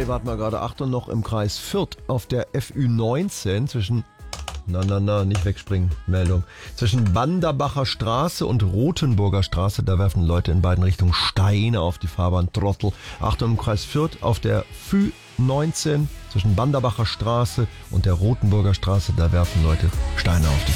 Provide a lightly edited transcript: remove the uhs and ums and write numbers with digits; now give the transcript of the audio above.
Nee, warte mal gerade. Achtung, noch im Kreis Fürth auf der FÜ19 zwischen... nicht wegspringen, Meldung. Zwischen Banderbacher Straße und Rothenburger Straße, da werfen Leute in beiden Richtungen Steine auf die Fahrbahn. Trottel. Achtung, im Kreis Fürth auf der FÜ19 zwischen Banderbacher Straße und der Rothenburger Straße, da werfen Leute Steine auf die